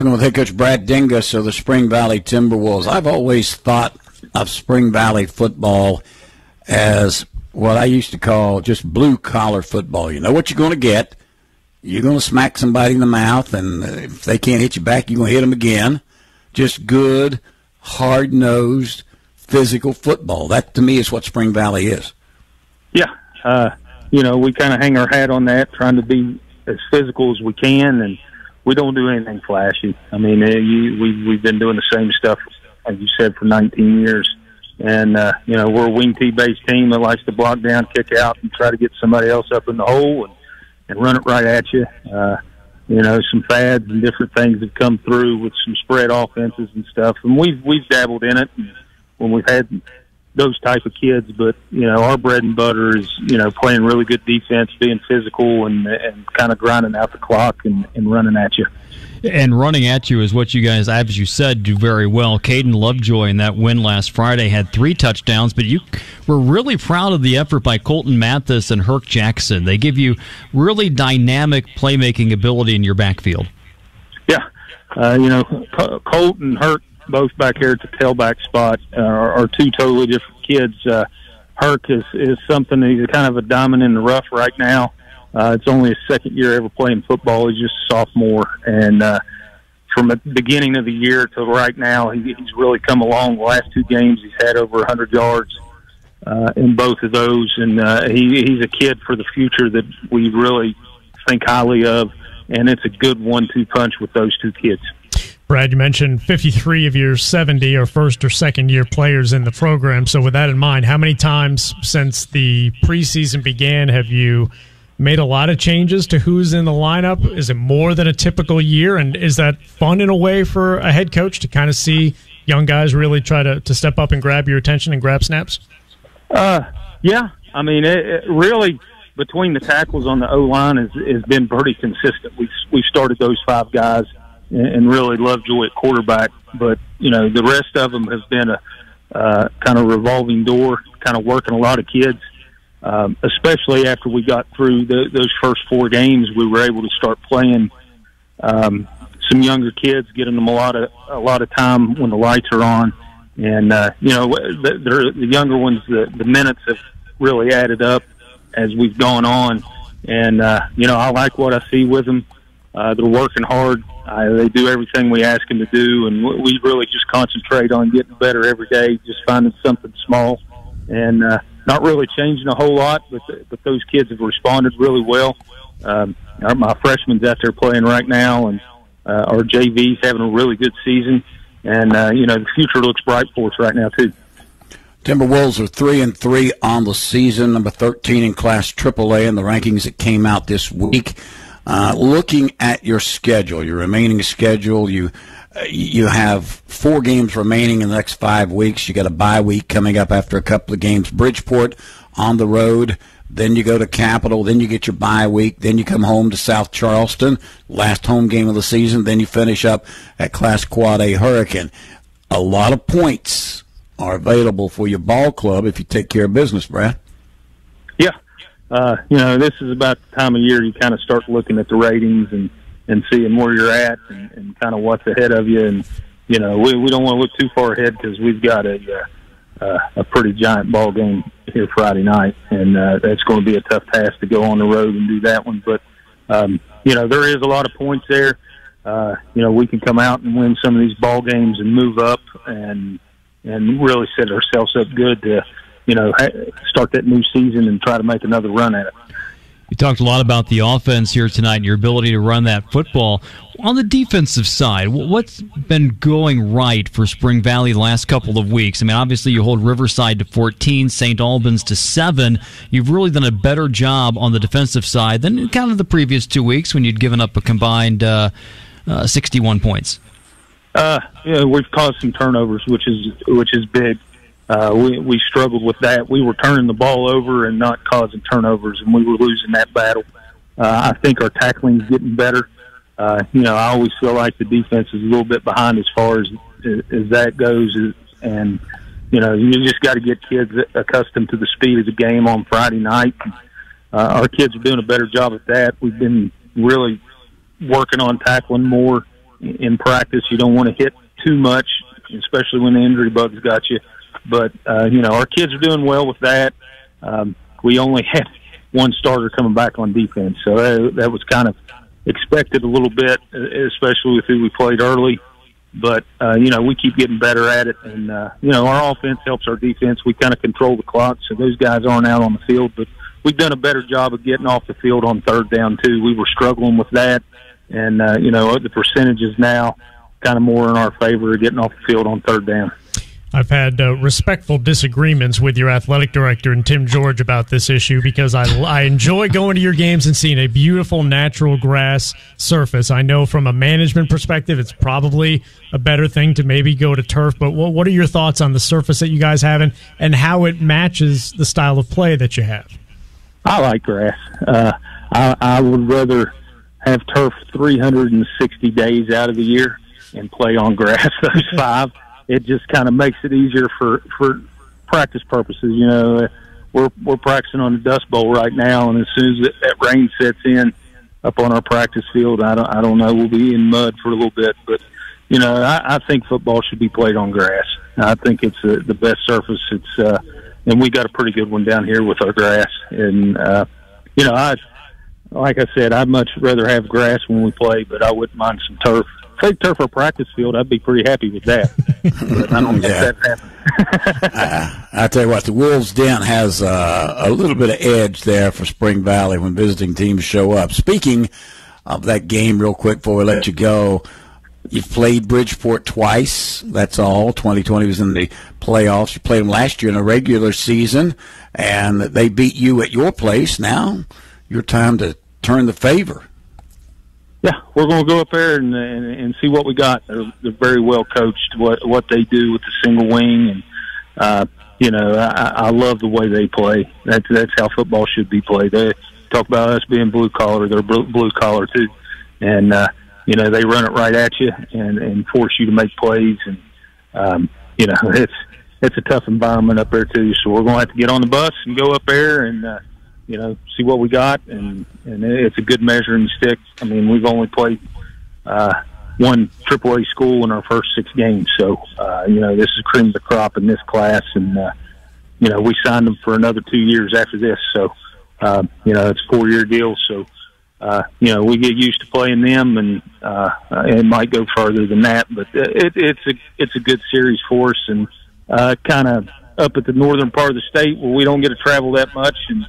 With head coach Brad Dingus of the Spring Valley Timberwolves. I've always thought of Spring Valley football as what I used to call just blue-collar football. You know what you're going to get. You're going to smack somebody in the mouth, and if they can't hit you back, you're going to hit them again. Just good, hard-nosed, physical football. That, to me, is what Spring Valley is. Yeah. We kind of hang our hat on that, trying to be as physical as we can, and we don't do anything flashy. I mean, we've been doing the same stuff, like you said, for 19 years. And, we're a wing T-based team that likes to block down, kick out, and try to get somebody else up in the hole and run it right at you. Some fads and different things have come through with some spread offenses and stuff. And we've dabbled in it when we've had those type of kids. But, our bread and butter is, playing really good defense, being physical, and kind of grinding out the clock and running at you. And running at you is what you guys, as you said, do very well. Caden Lovejoy in that win last Friday had 3 touchdowns, but you were really proud of the effort by Colton Mathis and Herc Jackson. They give you really dynamic playmaking ability in your backfield. Yeah. Colt and Herc, both back here at the tailback spot, are 2 totally different kids. Herc is something, he's kind of a diamond in the rough right now. It's only his second year ever playing football. He's just a sophomore. And from the beginning of the year to right now, he's really come along. The last 2 games, he's had over 100 yards in both of those. And he's a kid for the future that we really think highly of. And it's a good 1-2 punch with those 2 kids. Brad, you mentioned 53 of your 70 are first or second year players in the program. So with that in mind, how many times since the preseason began have you made a lot of changes to who's in the lineup? Is it more than a typical year? And is that fun in a way for a head coach to kind of see young guys really try to step up and grab your attention and grab snaps? Yeah. I mean, it really, between the tackles on the O-line has been pretty consistent. We've started those 5 guys and really Lovejoy at quarterback. But, the rest of them has been a kind of revolving door, kind of working a lot of kids. Especially after we got through those first 4 games, we were able to start playing some younger kids, getting them a lot of time when the lights are on, and the younger ones, the minutes have really added up as we've gone on, and I like what I see with them. They're working hard. They do everything we ask them to do, and we really just concentrate on getting better every day, just finding something small, and not really changing a whole lot, but those kids have responded really well. My freshman's out there playing right now, and our JV's having a really good season. And, the future looks bright for us right now, too. Timberwolves are 3-3 on the season, number 13 in Class AAA in the rankings that came out this week. Looking at your schedule, your remaining schedule, you have 4 games remaining in the next 5 weeks. You got a bye week coming up after a couple of games. Bridgeport on the road. Then you go to Capital. Then you get your bye week. Then you come home to South Charleston, last home game of the season. Then you finish up at Class Quad A Hurricane. A lot of points are available for your ball club if you take care of business, Brad. Yeah. This is about the time of year you kind of start looking at the ratings and seeing where you're at and kind of what's ahead of you. And, we don't want to look too far ahead because we've got a pretty giant ball game here Friday night. And that's going to be a tough task to go on the road and do that one. But, there is a lot of points there. We can come out and win some of these ball games and move up and really set ourselves up good to, start that new season and try to make another run at it. You talked a lot about the offense here tonight and your ability to run that football. On the defensive side, what's been going right for Spring Valley the last couple of weeks? I mean, obviously you hold Riverside to 14, St. Albans to 7. You've really done a better job on the defensive side than kind of the previous 2 weeks when you'd given up a combined 61 points. We've caused some turnovers, which is big. We struggled with that. We were turning the ball over and not causing turnovers, and we were losing that battle. I think our tackling is getting better. I always feel like the defense is a little bit behind as far as that goes, and you just got to get kids accustomed to the speed of the game on Friday night. Our kids are doing a better job at that. We've been really working on tackling more in practice. You don't want to hit too much, especially when the injury bugs got you. But, our kids are doing well with that. We only had one starter coming back on defense, so that was kind of expected a little bit, especially with who we played early. But, we keep getting better at it. And, our offense helps our defense. We kind of control the clock, so those guys aren't out on the field. But we've done a better job of getting off the field on third down, too. We were struggling with that. And, the percentages now kind of more in our favor of getting off the field on third down. I've had respectful disagreements with your athletic director and Tim George about this issue because I enjoy going to your games and seeing a beautiful natural grass surface. I know from a management perspective it's probably a better thing to maybe go to turf, but what are your thoughts on the surface that you guys have and how it matches the style of play that you have? I like grass. I would rather have turf 360 days out of the year and play on grass those 5. It just kind of makes it easier for practice purposes. We're practicing on the Dust Bowl right now, and as soon as that rain sets in up on our practice field, I don't know, we'll be in mud for a little bit. But I think football should be played on grass. I think it's the best surface. It's and we got a pretty good one down here with our grass. And like I said, I'd much rather have grass when we play, but I wouldn't mind some turf. Take turf or practice field, I'd be pretty happy with that. But I don't think that happens. I tell you what, the Wolves Den has a little bit of edge there for Spring Valley when visiting teams show up. Speaking of that game, real quick before we let you go, you've played Bridgeport twice. That's all. 2020 was in the playoffs. You played them last year in a regular season, and they beat you at your place. Now, your time to turn the favor. Yeah, we're going to go up there and see what we got. They're very well coached. What they do with the single wing, and I love the way they play. That's how football should be played. They talk about us being blue collar. They're blue collar too, and they run it right at you and force you to make plays. And it's a tough environment up there too. So we're going to have to get on the bus and go up there and see what we got, and it's a good measuring stick. I mean, we've only played one AAA school in our first 6 games, so this is cream of the crop in this class, and we signed them for another 2 years after this, so it's a 4-year deal. So we get used to playing them, and it might go further than that, but it's a good series for us, and kind of up at the northern part of the state where we don't get to travel that much, and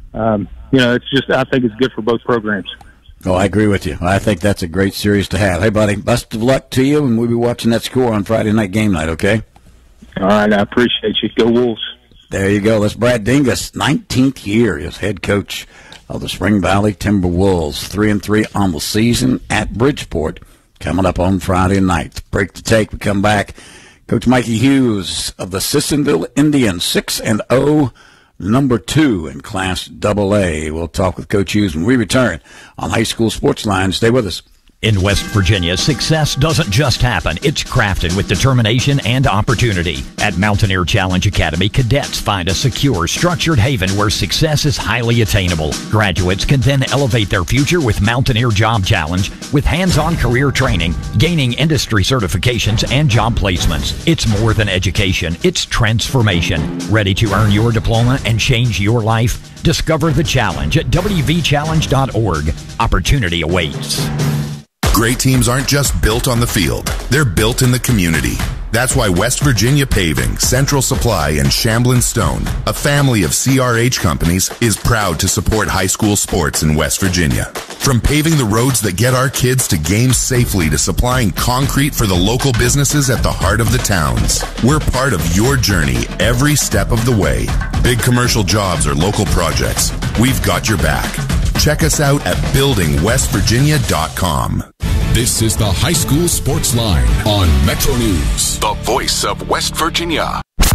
it's just, I think it's good for both programs. Oh, I agree with you. I think that's a great series to have. Hey, buddy, best of luck to you, and we'll be watching that score on Friday night game night, okay? All right, I appreciate you. Go Wolves. There you go. That's Brad Dingus, 19th year as head coach of the Spring Valley Timberwolves. 3-3 on the season at Bridgeport, coming up on Friday night. Break the take. We come back. Coach Mikey Hughes of the Sissonville Indians, 6-0. Number 2 in Class AA. We'll talk with Coach Hughes when we return on High School Sports Line. Stay with us. In West Virginia, success doesn't just happen. It's crafted with determination and opportunity. At Mountaineer Challenge Academy, cadets find a secure, structured haven where success is highly attainable. Graduates can then elevate their future with Mountaineer Job Challenge with hands-on career training, gaining industry certifications, and job placements. It's more than education. It's transformation. Ready to earn your diploma and change your life? Discover the challenge at wvchallenge.org. Opportunity awaits. Great teams aren't just built on the field. They're built in the community. That's why West Virginia Paving, Central Supply, and Shamblin Stone, a family of CRH companies, is proud to support high school sports in West Virginia. From paving the roads that get our kids to games safely to supplying concrete for the local businesses at the heart of the towns, we're part of your journey every step of the way. Big commercial jobs or local projects, we've got your back. Check us out at buildingwestvirginia.com. This is the High School Sports Line on Metro News, the voice of West Virginia.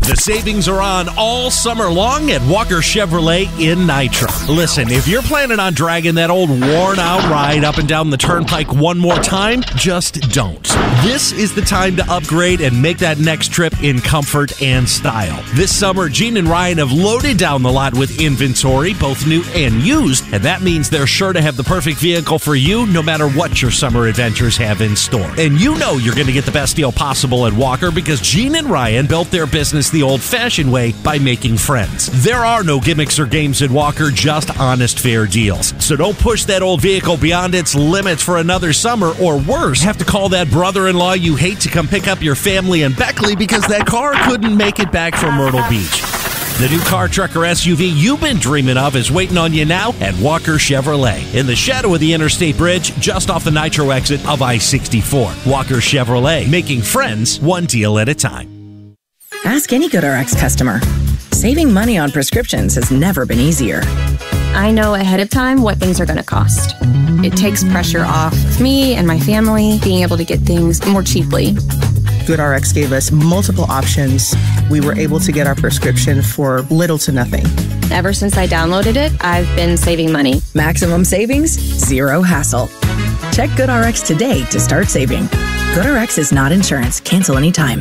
The savings are on all summer long at Walker Chevrolet in Nitro. Listen, if you're planning on dragging that old worn-out ride up and down the turnpike one more time, just don't. This is the time to upgrade and make that next trip in comfort and style. This summer, Gene and Ryan have loaded down the lot with inventory, both new and used, and that means they're sure to have the perfect vehicle for you no matter what your summer adventures have in store. And you know you're going to get the best deal possible at Walker because Gene and Ryan built their business the old-fashioned way by making friends. There are no gimmicks or games at Walker, just honest, fair deals. So don't push that old vehicle beyond its limits for another summer, or worse, have to call that brother-in-law you hate to come pick up your family in Beckley because that car couldn't make it back from Myrtle Beach. The new car, truck, or SUV you've been dreaming of is waiting on you now at Walker Chevrolet in the shadow of the Interstate Bridge, just off the Nitro exit of I-64. Walker Chevrolet, making friends one deal at a time. Ask any GoodRx customer. Saving money on prescriptions has never been easier. I know ahead of time what things are going to cost. It takes pressure off of me and my family being able to get things more cheaply. GoodRx gave us multiple options. We were able to get our prescription for little to nothing. Ever since I downloaded it, I've been saving money. Maximum savings, zero hassle. Check GoodRx today to start saving. GoodRx is not insurance. Cancel anytime.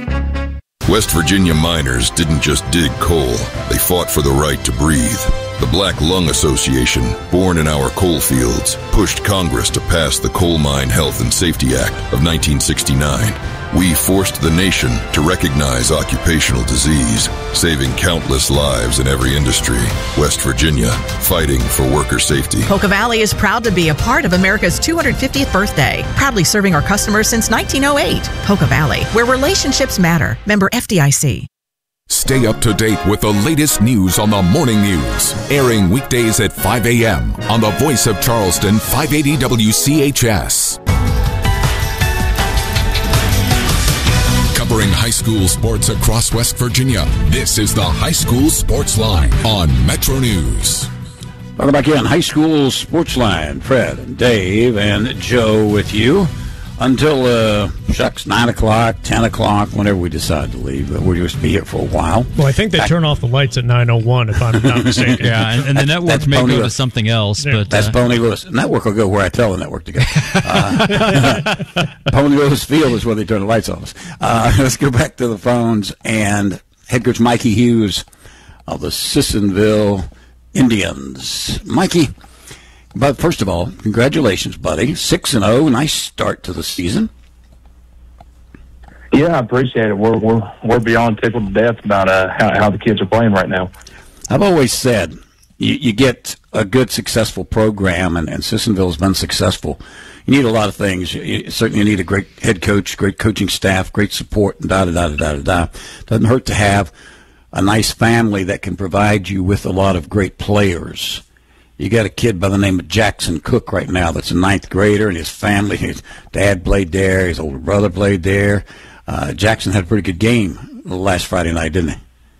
West Virginia miners didn't just dig coal. They fought for the right to breathe. The Black Lung Association, born in our coal fields, pushed Congress to pass the Coal Mine Health and Safety Act of 1969. We forced the nation to recognize occupational disease, saving countless lives in every industry. West Virginia, fighting for worker safety. Polka Valley is proud to be a part of America's 250th birthday, proudly serving our customers since 1908. Polka Valley, where relationships matter. Member FDIC. Stay up to date with the latest news on the Morning News, airing weekdays at 5 a.m. on the Voice of Charleston, 580 WCHS. Covering high school sports across West Virginia, this is the High School Sports Line on Metro News. Welcome back in. High School Sports Line. Fred and Dave and Joe with you until 9 o'clock, 10 o'clock, whenever we decide to leave. We'll just be here for a while. Well, I think they turn off the lights at 9:01, if I'm not mistaken. Yeah, and the network may go to something else. Yeah. But that's Boney Lewis. The network will go where I tell the network to go. Boney Lewis Field is where they turn the lights on us. Let's go back to the phones. And head coach Mikey Hughes of the Sissonville Indians. Mikey, but first of all, congratulations, buddy. 6-0, nice start to the season. Yeah, I appreciate it. We're beyond tickled to death about how the kids are playing right now. I've always said you get a good, successful program, and Sissonville's been successful. You need a lot of things. You certainly need a great head coach, great coaching staff, great support, and da-da-da-da-da-da. Doesn't hurt to have a nice family that can provide you with a lot of great players. You got a kid by the name of Jackson Cook right now that's a 9th grader, and his family, his dad played there, his older brother played there. Jackson had a pretty good game last Friday night, didn't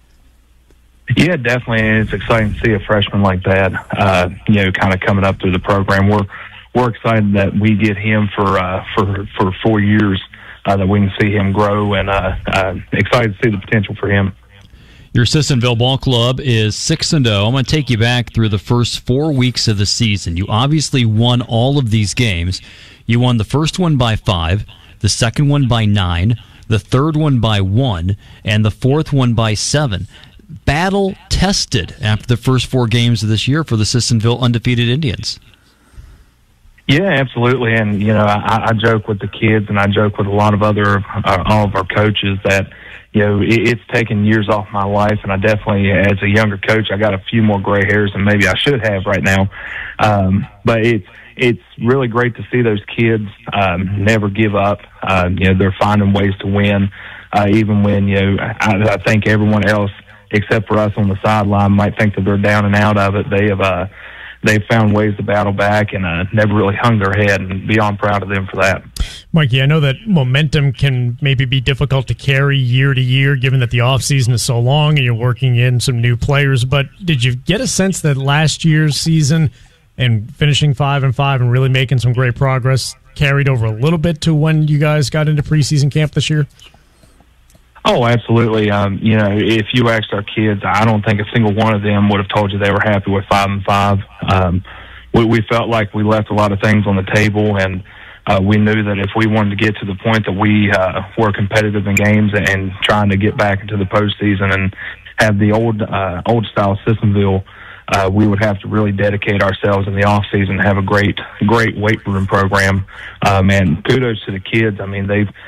he? Yeah, definitely. And it's exciting to see a freshman like that, kind of coming up through the program. We're excited that we get him for 4 years, that we can see him grow, and excited to see the potential for him. Your Sissonville Ball Club is 6-0. I'm going to take you back through the first 4 weeks of the season. You obviously won all of these games. You won the first one by 5, the second one by 9, the third one by 1, and the fourth one by 7. Battle tested after the first 4 games of this year for the Sissonville undefeated Indians. Yeah, absolutely. And, I joke with the kids, and I joke with a lot of all of our coaches that, it's taken years off my life, and I definitely, as a younger coach, I got a few more gray hairs than maybe I should have right now. But it's really great to see those kids never give up. They're finding ways to win, even when I think everyone else except for us on the sideline might think that they're down and out of it. They've found ways to battle back and never really hung their head, and beyond proud of them for that. Mikey, I know that momentum can maybe be difficult to carry year to year, given that the offseason is so long and you're working in some new players, but did you get a sense that last year's season and finishing 5-5 and really making some great progress carried over a little bit to when you guys got into preseason camp this year? Oh, absolutely. If you asked our kids, I don't think a single one of them would have told you they were happy with 5-5. We felt like we left a lot of things on the table, and we knew that if we wanted to get to the point that we were competitive in games and trying to get back into the postseason and have the old style Sissonville, we would have to really dedicate ourselves in the off season and have a great weight room program. And kudos to the kids. I mean, they've